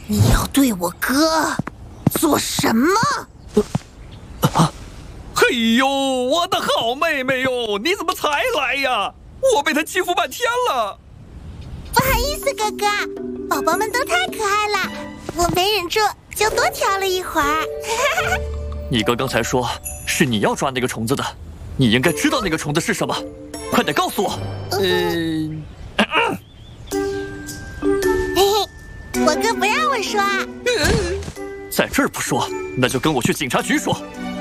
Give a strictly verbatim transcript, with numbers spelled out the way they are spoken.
你要对我哥做什么？ 啊！嘿呦，我的好妹妹哟，你怎么才来呀？我被他欺负半天了。 不好意思，哥哥，宝宝们都太可爱了，我没忍住就多挑了一会儿。 你哥刚才说是你要抓那个虫子的，你应该知道那个虫子是什么，快点告诉我。呃， 嘿嘿，我哥不让我说啊。 在这儿不说，那就跟我去警察局说。